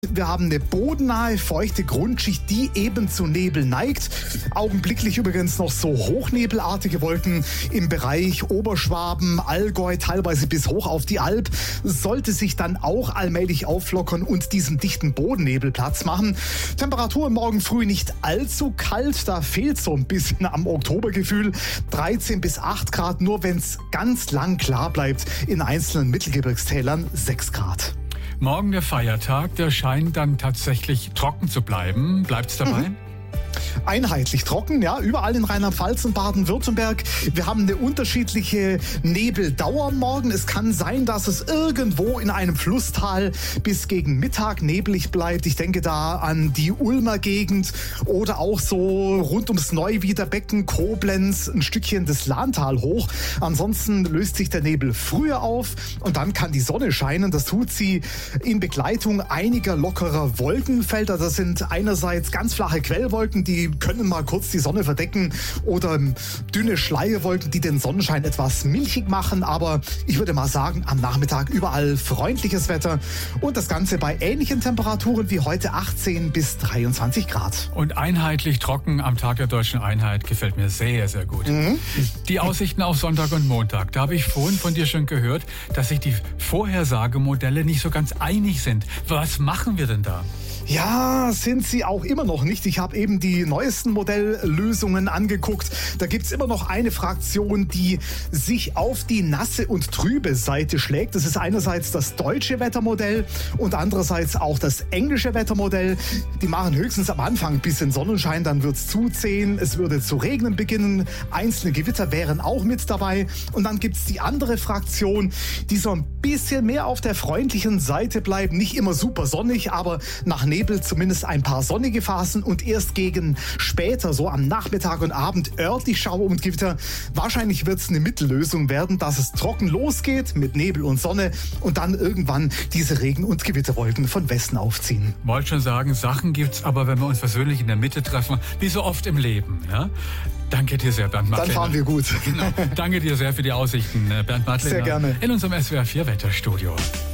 Wir haben eine bodennahe, feuchte Grundschicht, die eben zu Nebel neigt. Augenblicklich übrigens noch so hochnebelartige Wolken im Bereich Oberschwaben, Allgäu, teilweise bis hoch auf die Alp. Sollte sich dann auch allmählich auflockern und diesem dichten Bodennebel Platz machen. Temperaturen morgen früh nicht allzu kalt, da fehlt so ein bisschen am Oktobergefühl. 13 bis 8 Grad, nur wenn es ganz lang klar bleibt. In einzelnen Mittelgebirgstälern 6 Grad. Morgen der Feiertag, der scheint dann tatsächlich trocken zu bleiben. Bleibt's dabei? Einheitlich trocken, ja, überall in Rheinland-Pfalz und Baden-Württemberg. Wir haben eine unterschiedliche Nebeldauer morgen. Es kann sein, dass es irgendwo in einem Flusstal bis gegen Mittag neblig bleibt. Ich denke da an die Ulmer Gegend oder auch so rund ums Neuwiederbecken, Koblenz, ein Stückchen das Lahntal hoch. Ansonsten löst sich der Nebel früher auf und dann kann die Sonne scheinen. Das tut sie in Begleitung einiger lockerer Wolkenfelder. Das sind einerseits ganz flache Quellwolken, die können mal kurz die Sonne verdecken, oder dünne Schleierwolken, die den Sonnenschein etwas milchig machen. Aber ich würde mal sagen, am Nachmittag überall freundliches Wetter und das Ganze bei ähnlichen Temperaturen wie heute, 18 bis 23 Grad. Und einheitlich trocken am Tag der Deutschen Einheit gefällt mir sehr, sehr gut. Die Aussichten auf Sonntag und Montag, da habe ich vorhin von dir schon gehört, dass sich die Vorhersagemodelle nicht so ganz einig sind. Was machen wir denn da? Ja, sind sie auch immer noch nicht. Ich habe eben die neuesten Modelllösungen angeguckt. Da gibt's immer noch eine Fraktion, die sich auf die nasse und trübe Seite schlägt. Das ist einerseits das deutsche Wettermodell und andererseits auch das englische Wettermodell. Die machen höchstens am Anfang ein bisschen Sonnenschein, dann wird's zuziehen, es würde zu regnen beginnen. Einzelne Gewitter wären auch mit dabei. Und dann gibt's die andere Fraktion, die so ein bisschen mehr auf der freundlichen Seite bleibt. Nicht immer super sonnig, aber nach Nebel zumindest ein paar sonnige Phasen und erst gegen später, so am Nachmittag und Abend, örtlich Schauer und Gewitter. Wahrscheinlich wird es eine Mittellösung werden, dass es trocken losgeht mit Nebel und Sonne und dann irgendwann diese Regen- und Gewitterwolken von Westen aufziehen. Wollte schon sagen, Sachen gibt's, aber wenn wir uns persönlich in der Mitte treffen, wie so oft im Leben, ja? Danke dir sehr, Bernd Mattlener. Dann fahren wir gut. Genau. Danke dir sehr für die Aussichten, Bernd Mattlener. Sehr gerne. In unserem SWR 4 Wetterstudio.